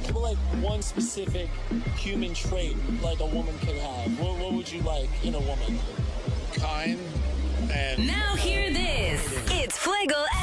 for like one specific human trait like a woman could have, what would you like in a woman? Kind and... Now hear this. It's Fuego